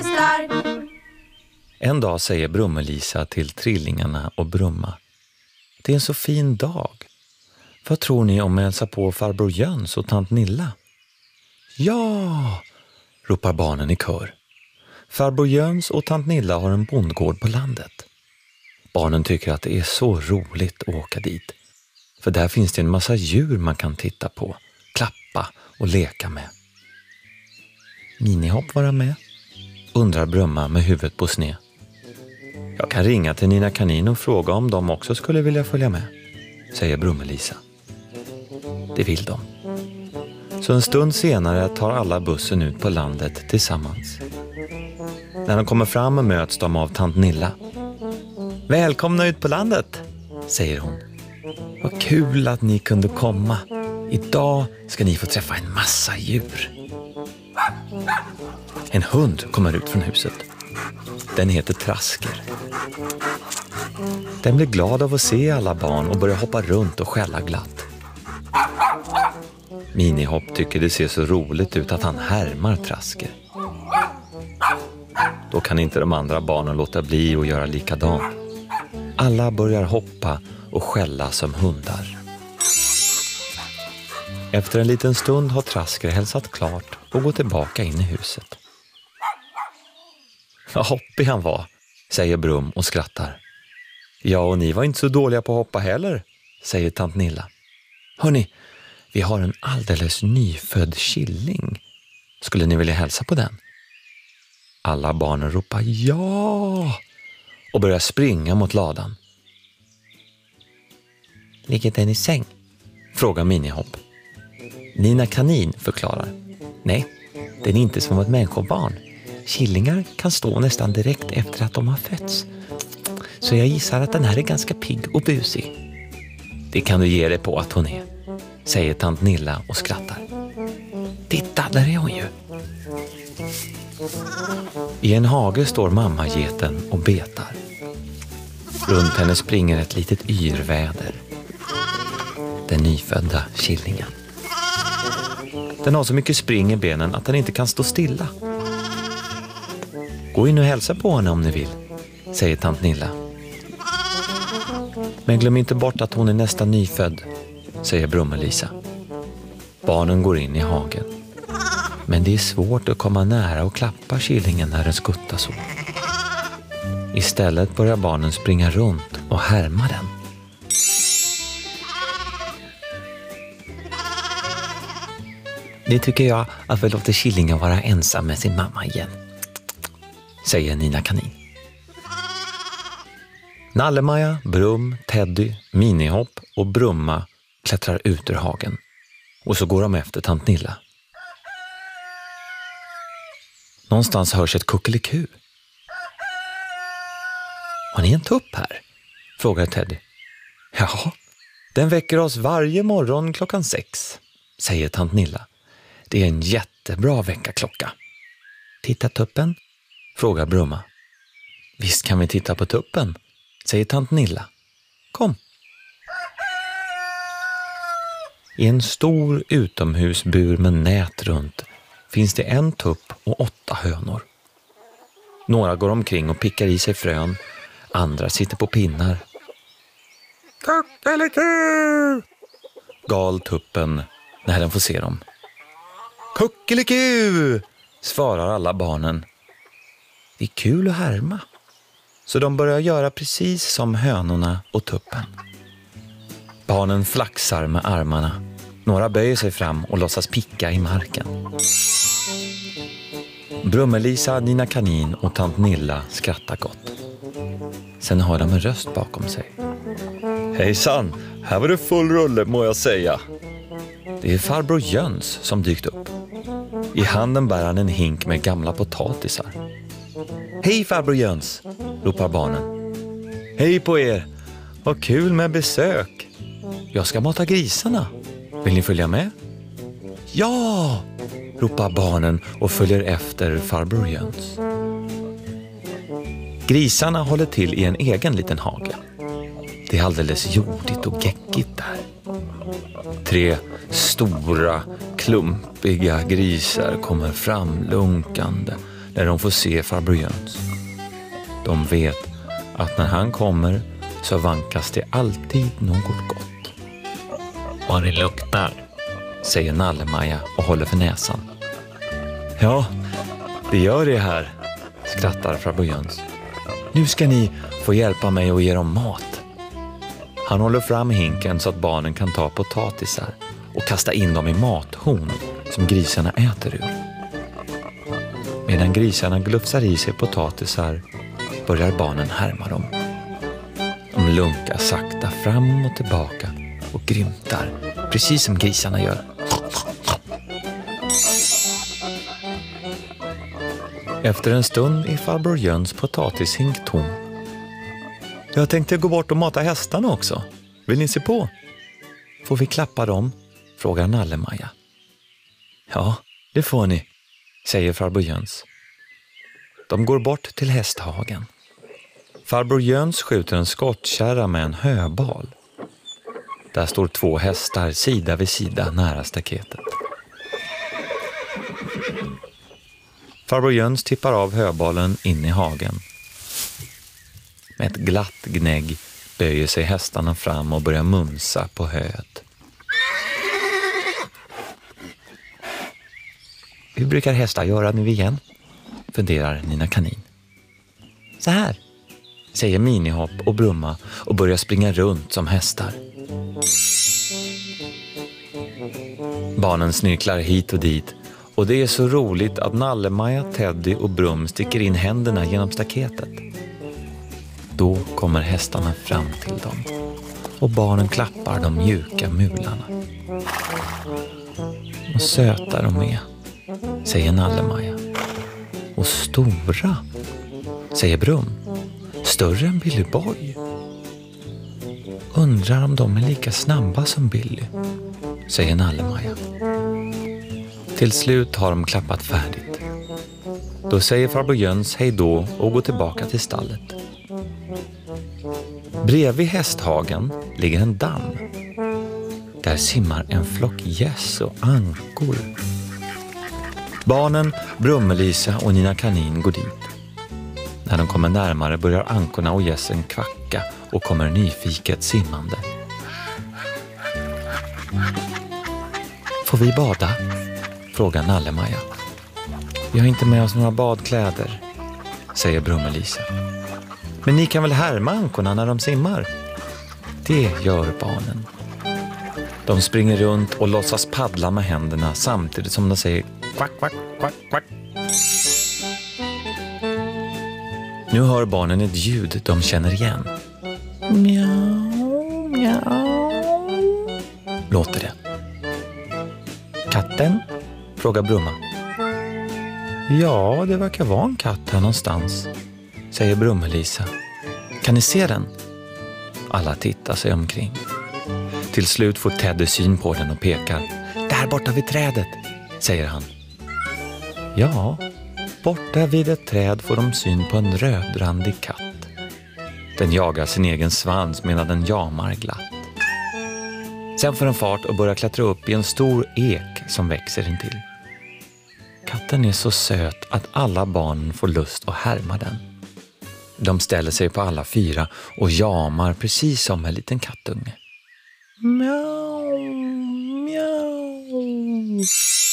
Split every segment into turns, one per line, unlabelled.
hästar.
En dag säger Brummelisa till trillingarna och Brumma: det är en så fin dag. Vad tror ni om att hälsa på farbror Jöns och tant Nilla? Ja, ropar barnen i kör. Farbror Jöns och tant Nilla har en bondgård på landet. Barnen tycker att det är så roligt att åka dit. För där finns det en massa djur man kan titta på, klappa och leka med. Minihopp vara med? Undrar Brumma med huvudet på sned. Jag kan ringa till Nina Kanin och fråga om de också skulle vilja följa med, säger Brummelisa. Det vill de. Så en stund senare tar alla bussen ut på landet tillsammans. När de kommer fram och möts de av tant Nilla. Välkomna ut på landet, säger hon. Vad kul att ni kunde komma. Idag ska ni få träffa en massa djur. En hund kommer ut från huset. Den heter Trasker. Den blir glad av att se alla barn och börjar hoppa runt och skälla glatt. Minihopp tycker det ser så roligt ut att han härmar Trasker. Då kan inte de andra barnen låta bli att göra likadant. Alla börjar hoppa och skälla som hundar. Efter en liten stund har Trasker hälsat klart och gått tillbaka in i huset. Vad hoppig han var, säger Brum och skrattar. Ja, och ni var inte så dåliga på att hoppa heller, säger tant Nilla. Hörni, vi har en alldeles nyfödd killing. Skulle ni vilja hälsa på den? Alla barnen ropar ja och börjar springa mot ladan. Ligger den i säng? Frågar Minihopp. Nina Kanin förklarar. Nej, den är inte som ett människobarn. Killingar kan stå nästan direkt efter att de har fötts. Så jag gissar att den här är ganska pigg och busig. Det kan du ge dig på att hon är, säger tant Nilla och skrattar. Titta, där är hon ju. I en hage står mammageten och betar. Runt henne springer ett litet yrväder. Den nyfödda killingen. Den har så mycket spring i benen att den inte kan stå stilla. Gå in och hälsa på henne om ni vill, säger tant Nilla. Men glöm inte bort att hon är nästan nyfödd, säger Brummelisa. Barnen går in i hagen. Men det är svårt att komma nära och klappa killingen när den skuttar så. Istället börjar barnen springa runt och härma den. Nu tycker jag att vi låter killingen vara ensam med sin mamma igen, säger Nina Kanin. Nallemaja, Brum, Teddy, Minihopp och Brumma klättrar ut ur hagen. Och så går de efter tant Nilla. Någonstans hörs ett kuckeliku. Har ni en tupp här? Frågar Teddy. Ja, den väcker oss varje morgon 6:00, säger tant Nilla. Det är en jättebra väckarklocka. Titta tuppen? Frågar Brumma. Visst kan vi titta på tuppen, säger tant Nilla. Kom. I en stor utomhusbur med nät runt finns det en tupp och 8 hönor. Några går omkring och pickar i sig frön, andra sitter på pinnar. Kuckeliku! Gal tuppen när den får se dem. Kuckeliku! Svarar alla barnen. Det är kul att härma. Så de börjar göra precis som hönorna och tuppen. Barnen flaxar med armarna. Några böjer sig fram och låtsas picka i marken. Brummelisa, Nina Kanin och tant Nilla skrattar gott. Sen har de en röst bakom sig. Hejsan, här var det full rulle må jag säga. Det är farbror Jöns som dykt upp. I handen bär han en hink med gamla potatisar. Hej farbror Jöns, ropar barnen. Hej på er, vad kul med besök. Jag ska mata grisarna. Vill ni följa med? Ja, ropar barnen och följer efter farbror Jöns. Grisarna håller till i en egen liten hage. Det är alldeles jordigt och geckigt där. 3 stora, klumpiga grisar kommer fram lunkande. när de får se farbror Jöns. De vet att när han kommer så vankas det alltid något gott.
Vad det luktar,
säger Nalle-Maja och håller för näsan. Ja, det gör det här, skrattar farbror Jöns. Nu ska ni få hjälpa mig och ge dem mat. Han håller fram hinken så att barnen kan ta potatisar och kasta in dem i mathorn som grisarna äter ur. Medan grisarna glufsar i sig potatisar börjar barnen härma dem. De lunkar sakta fram och tillbaka och grymtar, precis som grisarna gör. Efter en stund är farbror Jöns potatishink tom. Jag tänkte gå bort och mata hästarna också. Vill ni se på? Får vi klappa dem? Frågar Nalle-Maja. Ja, det får ni, säger farbror Jöns. De går bort till hästhagen. Farbror Jöns skjuter en skottkärra med en höbal. Där står 2 hästar sida vid sida nära staketet. Farbror Jöns tippar av höbalen in i hagen. Med ett glatt gnägg böjer sig hästarna fram och börjar mumsa på höet. Hur brukar hästar göra nu igen? Funderar Nina Kanin. Så här, säger Minihopp och Brumma och börjar springa runt som hästar. Barnen snyrklar hit och dit och det är så roligt att Nalle-Maja, Teddy och Brum sticker in händerna genom staketet. Då kommer hästarna fram till dem och barnen klappar de mjuka mularna. Och söta de är, säger Nalle-Maja. Och stora, säger Brum. Större än Billy Boy. Undrar om de är lika snabba som Billy, säger Nalle-Maja. Till slut har de klappat färdigt. Då säger farbror Jöns hej då och går tillbaka till stallet. Bredvid hästhagen ligger en damm. Där simmar en flock gäss och ankor. Barnen, Brummelisa och Nina Kanin går dit. När de kommer närmare börjar ankorna och gässen kvacka och kommer nyfiket simmande. Får vi bada? Frågar Nalle-Maja. Vi har inte med oss några badkläder, säger Brummelisa. Men ni kan väl härma ankorna när de simmar? Det gör barnen. De springer runt och låtsas paddla med händerna samtidigt som de säger kvack, kvack, kvack, kvack. Nu hör barnen ett ljud de känner igen. Mjau, mjau, låter det. Katten? Frågar Brumma. Ja, det verkar vara en katt här någonstans, säger Brummelisa. Kan ni se den? Alla tittar sig omkring. Till slut får Teddy syn på den och pekar. Där borta vid trädet, säger han. Ja, borta vid ett träd får de syn på en rödrandig katt. Den jagar sin egen svans medan den jamar glatt. Sen får den fart och börjar klättra upp i en stor ek som växer intill. Katten är så söt att alla barnen får lust att härma den. De ställer sig på alla 4 och jamar precis som en liten kattunge. Mjau, mjau.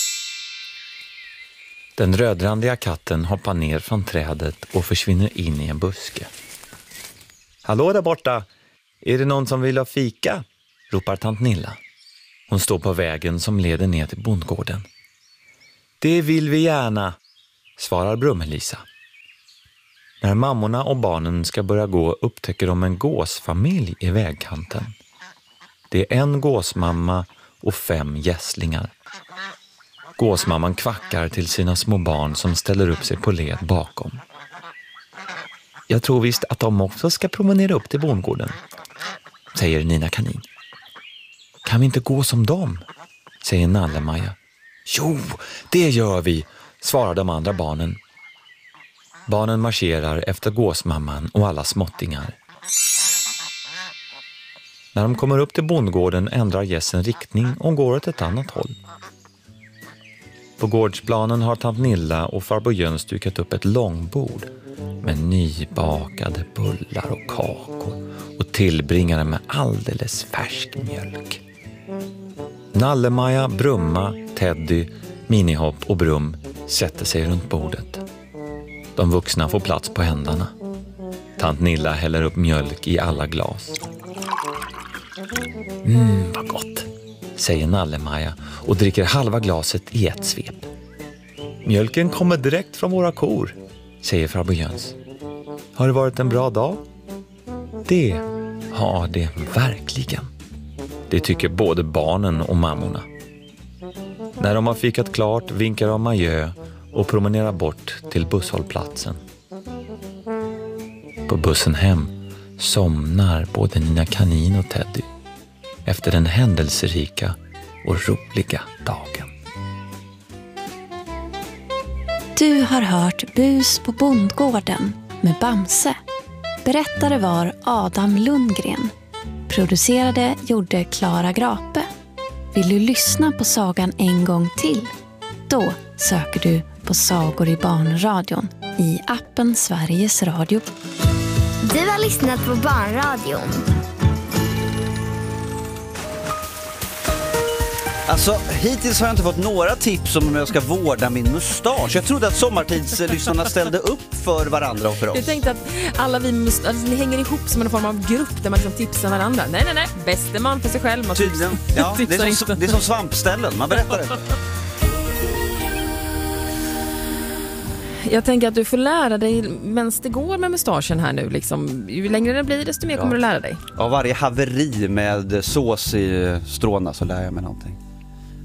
Den rödrandiga katten hoppar ner från trädet och försvinner in i en buske. Hallå där borta! Är det någon som vill ha fika? Ropar tant Nilla. Hon står på vägen som leder ner till bondgården. Det vill vi gärna, svarar Brummelisa. När mammorna och barnen ska börja gå upptäcker de en gåsfamilj i vägkanten. Det är en gåsmamma och 5 gässlingar. Gåsmamman kvackar till sina små barn som ställer upp sig på led bakom. Jag tror visst att de också ska promenera upp till bondgården, säger Nina Kanin. Kan vi inte gå som dem? Säger Nalle-Maja. Jo, det gör vi, svarar de andra barnen. Barnen marscherar efter gåsmamman och alla småttingar. När de kommer upp till bondgården ändrar gässen riktning och går åt ett annat håll. På gårdsplanen har tant Nilla och farbror Jöns dukat upp ett långbord med nybakade bullar och kakor och tillbringare med alldeles färsk mjölk. Nalle-Maja, Brumma, Teddy, Minihopp och Brum sätter sig runt bordet. De vuxna får plats på händerna. Tant Nilla häller upp mjölk i alla glas. Vad gott, säger Nalle-Maja och dricker halva glaset i ett svep. Mjölken kommer direkt från våra kor, säger farbror Jöns. Har det varit en bra dag? Det har det verkligen. Det tycker både barnen och mammorna. När de har fikat klart vinkar de adjö och promenerar bort till busshållplatsen. På bussen hem somnar både Nina Kanin och Teddy efter den händelserika och roliga dagen.
Du har hört Bus på bondgården med Bamse. Berättare var Adam Lundgren. Producerade gjorde Klara Grape. Vill du lyssna på sagan en gång till? Då söker du på Sagor i barnradion i appen Sveriges Radio.
Du har lyssnat på Barnradion.
Alltså, hittills har jag inte fått några tips om jag ska vårda min mustasch. Jag trodde att sommartidslyssnarna ställde upp för varandra och för oss.
Jag tänkte att alla vi ni hänger ihop som en form av grupp där man liksom tipsar varandra. Nej. Bäste man för sig själv. Man
tydligen. Ja, det är som svampställen. Man berättar det.
Jag tänker att du får lära dig medan det går med mustaschen här nu. Liksom. Ju längre den blir, desto mer kommer du lära dig.
Av varje haveri med sås i stråna så lär jag mig någonting.